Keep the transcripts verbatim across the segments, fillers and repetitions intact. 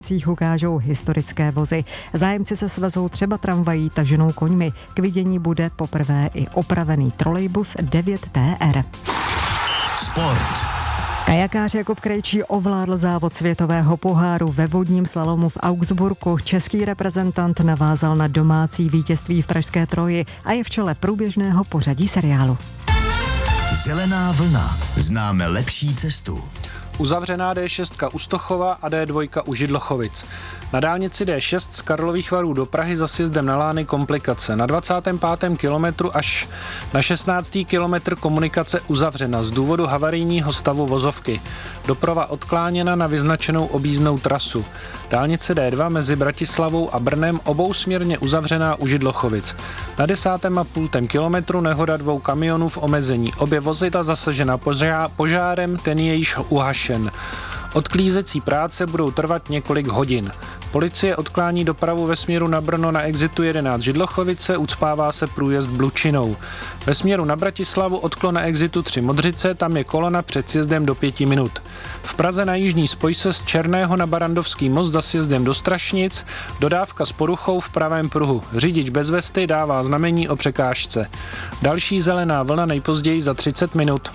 ukážou historické vozy. Zájemci se svezou třeba tramvají taženou koňmi. K vidění bude poprvé i opravený trolejbus devět T R. Sport. Kajakář Jakub Krejčí ovládl závod světového poháru ve vodním slalomu v Augsburgu. Český reprezentant navázal na domácí vítězství v pražské Troji a je v čele průběžného pořadí seriálu. Zelená vlna. Známe lepší cestu. Uzavřená D šest u Stochova a D dva u Židlochovic. Na dálnici D šest z Karlových Varů do Prahy za sjezdem na Lány komplikace. Na dvacátém pátém kilometru až na šestnáctý kilometr komunikace uzavřena z důvodu havarijního stavu vozovky. Doprava odkláněna na vyznačenou objízdnou trasu. Dálnice D dva mezi Bratislavou a Brnem obousměrně uzavřená u Židlochovic. Na desátém a půltém kilometru nehoda dvou kamionů v omezení. Obě vozidla zasažena požárem, ten je již uhašen. Odklízecí práce budou trvat několik hodin. Policie odklání dopravu ve směru na Brno na exitu jedenáct Židlochovice, ucpává se průjezd Blučinou. Ve směru na Bratislavu odklon na exitu tři Modřice, tam je kolona před sjezdem do pěti minut. V Praze na jižní spojce z Černého na Barandovský most za sjezdem do Strašnic, dodávka s poruchou v pravém pruhu. Řidič bez vesty dává znamení o překážce. Další zelená vlna nejpozději za třicet minut.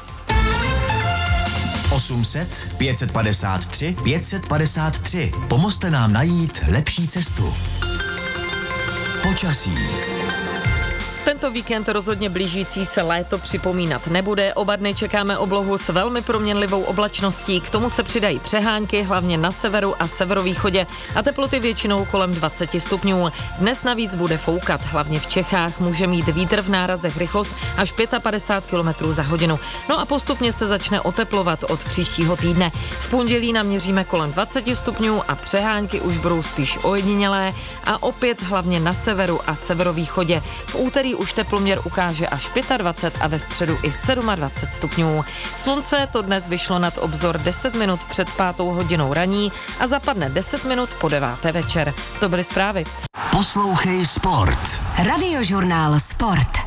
osm set, pět set padesát tři, pět set padesát tři. Pomozte nám najít lepší cestu. Počasí. Tento víkend rozhodně blížící se léto připomínat nebude. Oba dny čekáme oblohu s velmi proměnlivou oblačností. K tomu se přidají přehánky, hlavně na severu a severovýchodě a teploty většinou kolem dvacet stupňů. Dnes navíc bude foukat, hlavně v Čechách. Může mít vítr v nárazech rychlost až padesát pět kilometrů za hodinu. No a postupně se začne oteplovat od příštího týdne. V pondělí naměříme kolem dvacet stupňů a přehánky už budou spíš ojedinělé a opět hlavně na severu a severovýchodě. V úterý už teploměr ukáže až dvacet pět a ve středu i dvacet sedm stupňů. Slunce to dnes vyšlo nad obzor deset minut před pátou hodinou raní a zapadne deset minut po deváté večer. To byly zprávy. Poslouchej Sport. Radiožurnál Sport.